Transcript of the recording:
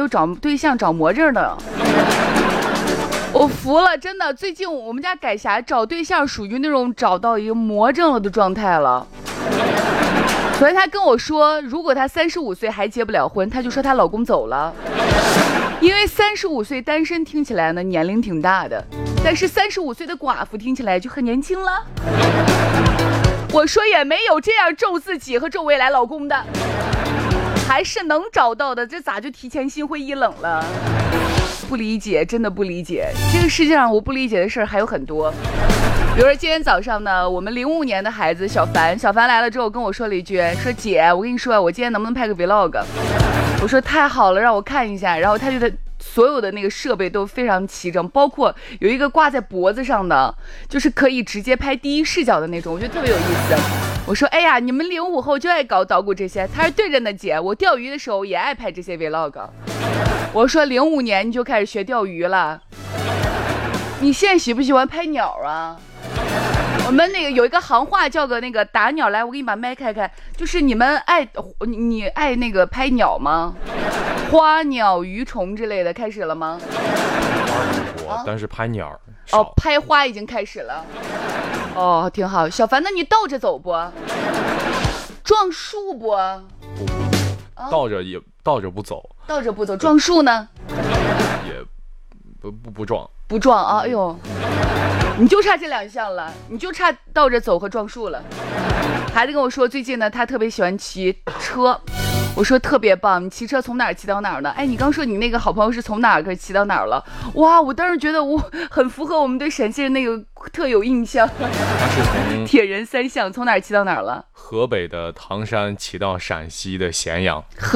有找对象找魔怔的。我服了，真的，最近我们家改霞找对象属于那种找到一个魔怔了的状态了。所以她跟我说，如果她35岁还结不了婚，她就说她老公走了。因为35岁单身听起来呢年龄挺大的，但是35岁的寡妇听起来就很年轻了。我说也没有这样咒自己和咒未来老公的，还是能找到的，这咋就提前心灰意冷了？不理解，真的不理解。这个世界上我不理解的事儿还有很多。比如说今天早上呢，我们05年的孩子小凡来了之后跟我说了一句，说姐，我跟你说，我今天能不能拍个 vlog？ 我说太好了，让我看一下。然后他就所有的那个设备都非常齐整，包括有一个挂在脖子上的，就是可以直接拍第一视角的那种，我觉得特别有意思。我说哎呀，你们05后就爱搞捣鼓这些。他说对着呢姐，我钓鱼的时候也爱拍这些 vlog。 我说05年你就开始学钓鱼了，你现在喜不喜欢拍鸟啊？我们那个有一个行话叫个那个打鸟，来我给你把麦开开，就是你们你爱那个拍鸟吗？花鸟鱼虫之类的开始了吗？ 但是拍鸟哦，拍花已经开始了。哦，挺好。小凡，那你倒着走不？撞树不？ 倒着不走， 倒着不走，撞树呢？ 也不撞， 不撞啊！哎呦，你就差这2项了，你就差倒着走和撞树了。孩子跟我说，最近呢，他特别喜欢骑车。我说特别棒，你骑车从哪儿骑到哪儿呢？哎，你刚说你那个好朋友是从哪儿可以骑到哪儿了？哇，我当时觉得我很符合我们对陕西人那个特有印象。他是从铁人3项，从哪儿骑到哪儿了？ 河北的唐山骑到陕西的咸阳。